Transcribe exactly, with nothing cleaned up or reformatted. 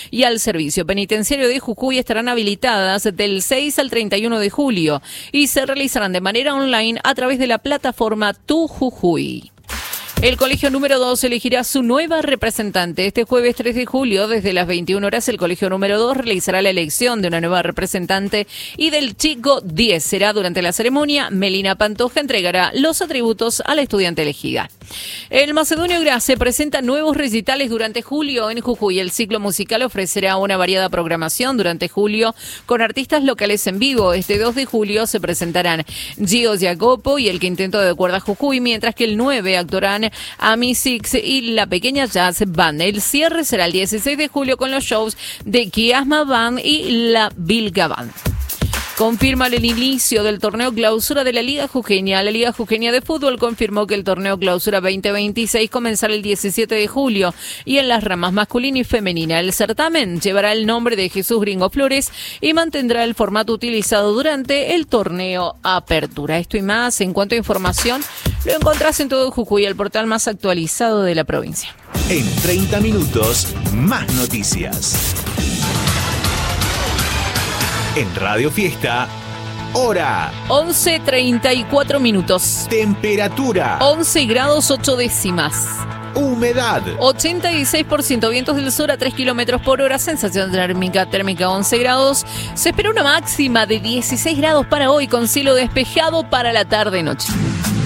y al Servicio Penitenciario de Jujuy estarán habilitadas del seis al treinta y uno de julio y se realizarán de manera online a través de la plataforma Tu Jujuy. El colegio número dos elegirá su nueva representante. Este jueves tres de julio, desde las veintiuna horas, el colegio número dos realizará la elección de una nueva representante y del chico diez. Será durante la ceremonia. Melina Pantoja entregará los atributos a la estudiante elegida. El Macedonio Grace presenta nuevos recitales durante julio en Jujuy. El ciclo musical ofrecerá una variada programación durante julio con artistas locales en vivo. Este dos de julio se presentarán Gio Jacopo y el Quinteto de Cuerdas Jujuy, mientras que el nueve actuarán Ami Six y la Pequeña Jazz Band. El cierre será el dieciséis de julio con los shows de Kiasma Band y la Vilga Band. Confirman el inicio del torneo clausura de la Liga Jujeña. La Liga Jujeña de Fútbol confirmó que el torneo clausura veinte veintiséis comenzará el diecisiete de julio y en las ramas masculina y femenina. El certamen llevará el nombre de Jesús Gringo Flores y mantendrá el formato utilizado durante el torneo Apertura. Esto y más en cuanto a información lo encontrás en Todo Jujuy, el portal más actualizado de la provincia. En treinta minutos, más noticias. En Radio Fiesta, hora. once treinta y cuatro minutos. Temperatura. once grados ocho décimas. Humedad. ochenta y seis por ciento. Vientos del sur a tres kilómetros por hora. Sensación térmica, térmica once grados. Se espera una máxima de dieciséis grados para hoy con cielo despejado para la tarde-noche.